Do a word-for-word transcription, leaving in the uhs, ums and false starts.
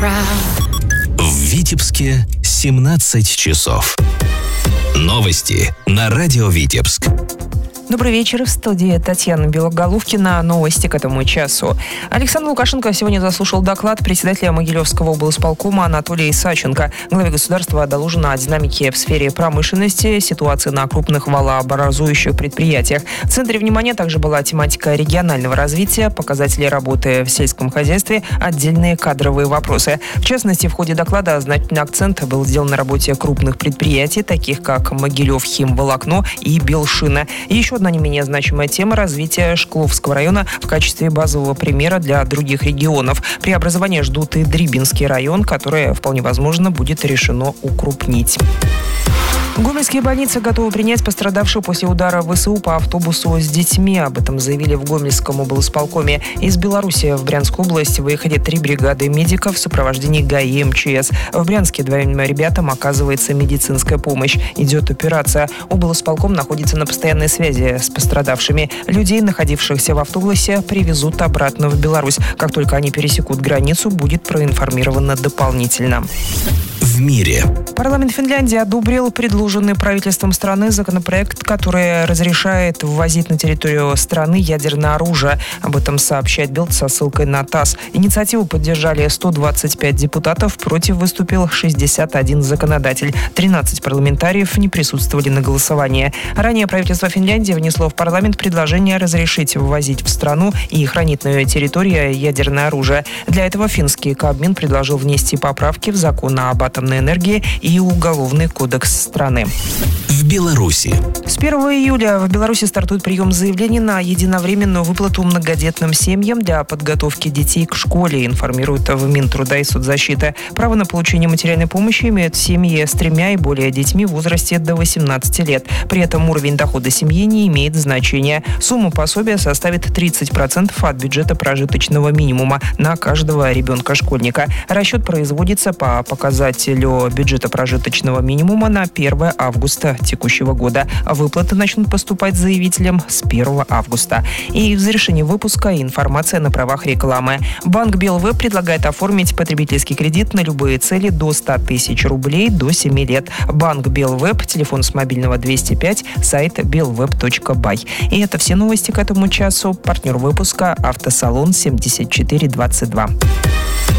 В Витебске семнадцать часов. Новости на радио Витебск. Добрый вечер. В студии Татьяна Белоголовкина. Новости к этому часу. Александр Лукашенко сегодня заслушал доклад председателя Могилевского облсполкома Анатолия Исаченко. Главе государства доложено о динамике в сфере промышленности, ситуации на крупных валообразующих предприятиях. В центре внимания также была тематика регионального развития, показатели работы в сельском хозяйстве, отдельные кадровые вопросы. В частности, в ходе доклада значительный акцент был сделан на работе крупных предприятий, таких как Могилев Химволокно и Белшина. Еще одна не менее значимая тема – развитие Шкловского района в качестве базового примера для других регионов. Преобразование ждут и Дрибинский район, которое, вполне возможно, будет решено укрупнить. Гомельские больницы готовы принять пострадавших после удара ВСУ по автобусу с детьми. Об этом заявили в Гомельском облсполкоме. Из Беларуси в Брянскую область выехали три бригады медиков в сопровождении ГАИ и МЧС. В Брянске двоим ребятам оказывается медицинская помощь. Идет операция. Облсполком находится на постоянной связи с пострадавшими. Людей, находившихся в автобусе, привезут обратно в Беларусь. Как только они пересекут границу, будет проинформировано дополнительно. В мире. Парламент Финляндии одобрил предложенный правительством страны законопроект, который разрешает ввозить на территорию страны ядерное оружие. Об этом сообщает Билд со ссылкой на ТАСС. Инициативу поддержали сто двадцать пять депутатов, против выступил шестьдесят один законодатель. тринадцать парламентариев не присутствовали на голосовании. Ранее правительство Финляндии внесло в парламент предложение разрешить ввозить в страну и хранить на ее территории ядерное оружие. Для этого финский Кабмин предложил внести поправки в закон об атомной энергии и Уголовный кодекс страны. В Беларуси. С первого июля в Беларуси стартует прием заявлений на единовременную выплату многодетным семьям для подготовки детей к школе, информирует в Минтруда и соцзащиты. Право на получение материальной помощи имеют семьи с тремя и более детьми в возрасте до восемнадцати лет. При этом уровень дохода семьи не имеет значения. Сумма пособия составит тридцать процентов от бюджета прожиточного минимума на каждого ребенка-школьника. Расчет производится по показателю бюджета прожиточного минимума на первое августа текущего года. Выплаты начнут поступать заявителям с первого августа. И в завершении выпуска информация на правах рекламы. Банк БелВэб предлагает оформить потребительский кредит на любые цели до ста тысяч рублей до семи лет. Банк БелВэб, телефон с мобильного двести пять, сайт белвэб точка бай. И это все новости к этому часу. Партнер выпуска — автосалон семьдесят четыре двадцать два.